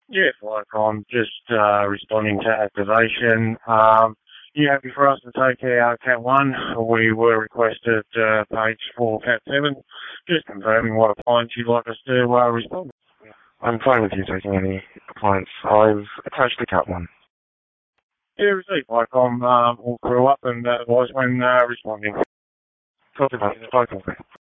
Yeah, like I'm just responding to activation. You happy for us to take our Cat 1? We were requested page 4, Cat 7. Just confirming what appliance you'd like us to respond. I'm fine with you taking any appliance. I've attached the Cat 1. Yeah, received. Like I'm all crew up and advise when responding. Copy that. Bye, copy.